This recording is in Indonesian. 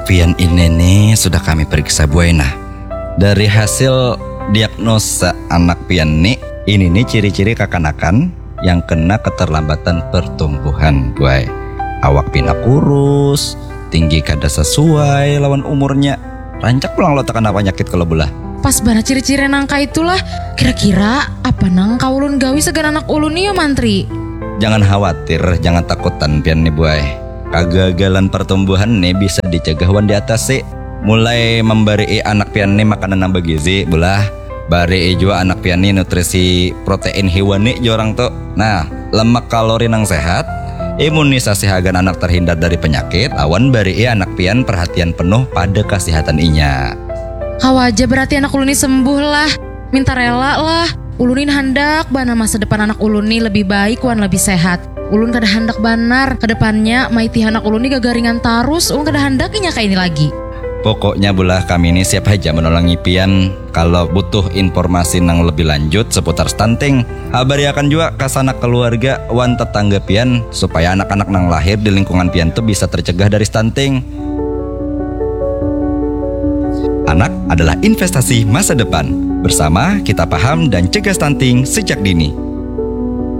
pian ini nih sudah kami periksa Buena. Dari hasil diagnosa anak pian ini nih ciri-ciri kekanakan yang kena keterlambatan pertumbuhan Buai. Awak pina kurus, tinggi kada sesuai lawan umurnya. Rancak pulang lo tekan penyakit kalau belah. Pas bana ciri-ciri nangka itulah. Kira-kira apa nangka ulun gawi segan anak ulun nih ya mantri? Jangan khawatir, jangan takutan pian nih Buai. Kegagalan pertumbuhan nih bisa dicegah wan di atas sih. Mulai memberi anak pian nih makanan nambah gizi belah. Bari juga anak pian nih nutrisi protein hewani jorang tuh. Nah, lemak kalori nang sehat, imunisasi hagan anak terhindar dari penyakit, awan bari anak pian perhatian penuh pada kesehatan inya. Kawaja berarti anak ulun ini sembuh lah. Minta rela lah. Ulunin handak bana masa depan anak ulun ini lebih baik wan lebih sehat. Ulun kada handak banar kedepannya maiti anak ulun ini gagaringan tarus. Ulun kada handakinya kayak ini lagi. Pokoknya belah kami ini siap aja menolongi pian. Kalau butuh informasi nang lebih lanjut seputar stunting, habariakan juga ke sanak keluarga wan tetangga pian supaya anak-anak nang lahir di lingkungan pian tuh bisa tercegah dari stunting. Anak adalah investasi masa depan. Bersama kita paham dan cegah stunting sejak dini.